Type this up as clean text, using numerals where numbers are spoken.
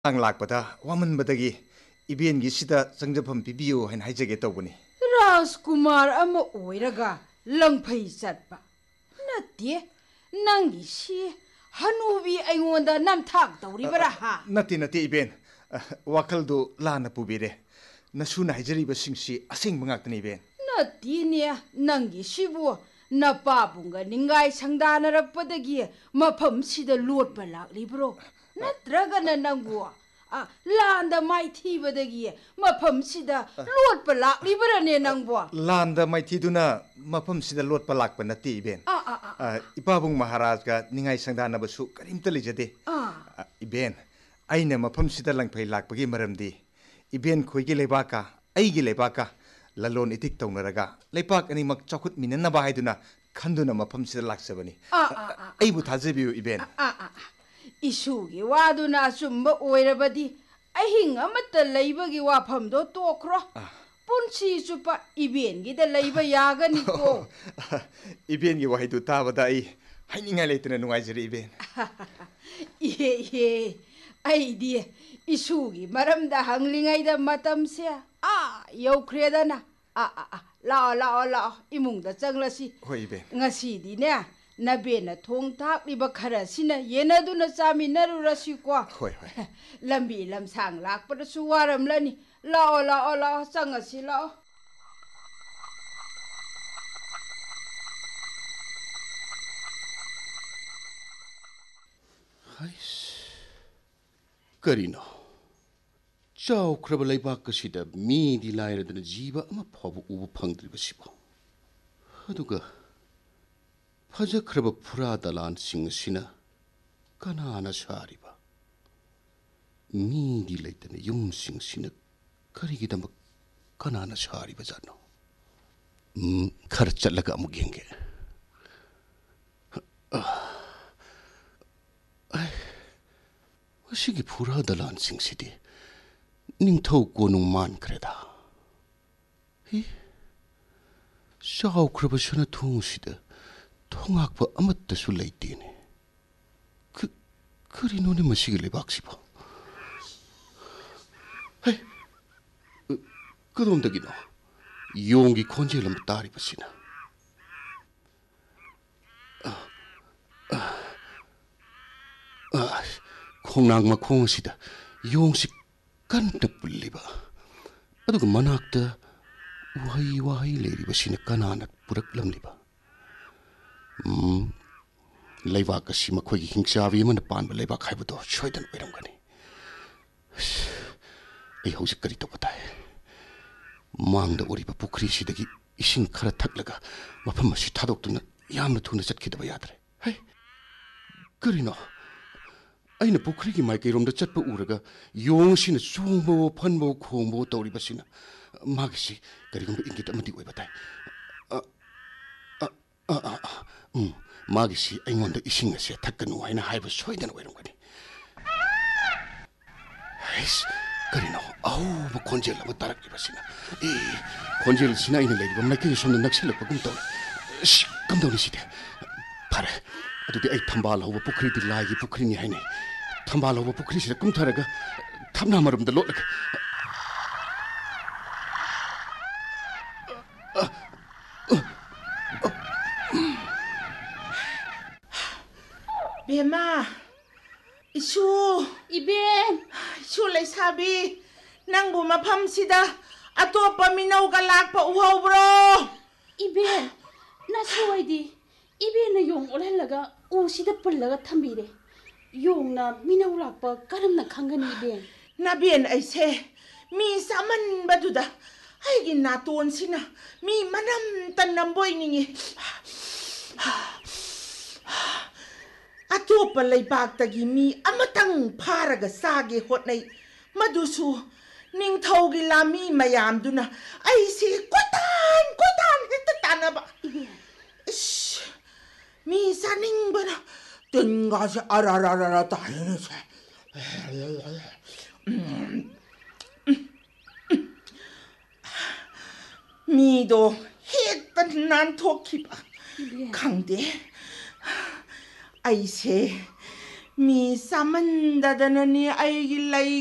ang lakpada waman badagi iben gi sida changjafam pibiyo hain haijage tawbani Rajkumar ama oiraga langphai chatpa nate nangi si hanubi aingonda namthak tawribara ha nati iben wakaldu lana pubire nasuna haijariba singsi asengba ngaktani iben nati ne nangi sibu napabunga ningai sangdanarakpadagi mafam sida lotpa laklibro natragana nangu landa maithibadagi mafam sida lotpa laklibara ne nangbo landa maithiduna mafam sida lotpa lakpa nati iben ipabung maharaj ga ningai sangdana basu karimta lijade iben aina mafam sida langphai lakpagi maramdi iben khoigi lebaka aigi lebaka lalon itik taunaraga leipak animak chakut minanaba haiduna khanduna mafam sida laksabani aibu thajabiu iben isugi waduna sumba oirabadi ahing amata leibagi wafamdo tokro punsi chupa iben gi da leiba yagani ko iben gi wahaidu tabada ai haininga leituna nungaijari iben ye aidi isugi maramda hanglingaida matamse yaukhredana lao imungda changlasi hoi iben ngasidi ne nabena thong thak liba khara sina yenaduna chaminarurasi ko hoi lambi lamsang lakpada su waramlani lao changasi lao Karino Chau kraba leibak kasida mi di laira dana jiba ama phabu ubu phangdriba sibo aduga phaja kraba phura dalan sing sina kanana shariba mi di laitana yum sing sina karigi dama kanana shariba jano khar chatlaga amuk yenge Asigi phura dalan sing sidi ningthau konung man kreda hi shau kraba shana thung sida thongak ba amat ta su leite ne karino ne masigi lebak siba hey kadom dagino yongi khonjelam tari basina khongnang ma khong sida yongsi kanta pulliba aduga manakta wahai leriba sina kanana puraklamliba leibak asi makhoigi hingsawi mana panba leibak haibudo soidan oiramgani ai hausi kari to patai mangda oriba pukri sidagi ising khara thaklaga mafam asi thadoktuna yamna thuna chatkidaba yadre hai karino aina pukri ki mai kai romda chatpa uraga yong sina chungbo phanbo khongbo tawri basina magisi karigumba ingit amati oi batai magisi aingonda ising ase thakkanu haina haiba soidan oiramgani hais karino au ba khonjel aba tarak basina khonjel sina ina leiba mai kai somna naksilak pagum taw kamdawni side pare adudi ai thambal hoba pukri di lagi pukri ni haine thambal hoba pukri sida kumtharaga thamna marum da lotlaga Bema isu iben isu leisabi nangbu mafam sida atopa minau ga lakpa uhobro iben na soidi iben na yong olhalaga usida pullaga thambire yongna minau lakpa karamna khangani iben na bien aise mi saman baduda aigi naton sina mi manam tanamboi ningi atopa leibaktagi mi amatang pharaga sage hotnai madusu ningthaugi lami mayamduna aise kotan heta tanaba mi saningbana tengasa arararara tahinse mido heta nan thokiba khangde aise mi saman dadana ni ay